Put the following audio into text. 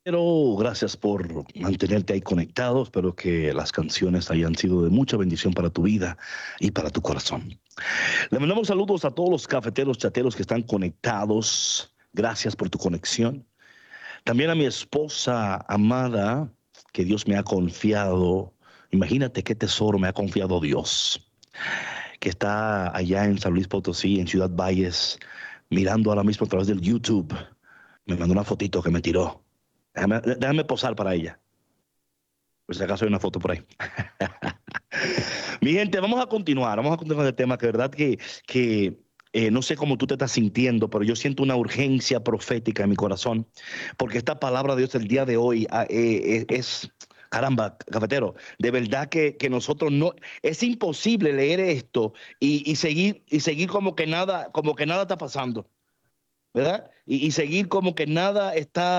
Pero gracias por mantenerte ahí conectado. Espero que las canciones hayan sido de mucha bendición para tu vida y para tu corazón. Le mandamos saludos a todos los cafeteros, chateros que están conectados. Gracias por tu conexión. También a mi esposa amada, que Dios me ha confiado. Imagínate qué tesoro me ha confiado Dios, que está allá en San Luis Potosí, en Ciudad Valles, mirando ahora mismo a través del YouTube. Me mandó una fotito que me tiró. Déjame posar para ella. Por si acaso hay una foto por ahí. Mi gente, vamos a continuar el tema, que verdad que no sé cómo tú te estás sintiendo, pero yo siento una urgencia profética en mi corazón, porque esta palabra de Dios el día de hoy caramba, cafetero, de verdad que nosotros no, es imposible leer esto y seguir como que nada está pasando, ¿verdad? Y seguir como que nada está